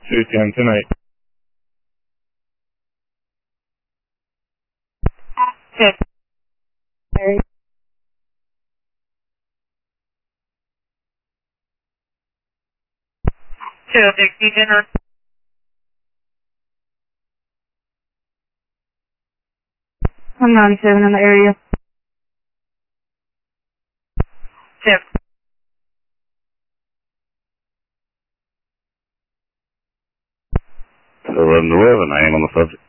210 tonight. Check. 260 dinner. 197 in the area. Tip. 1111, I am on the subject.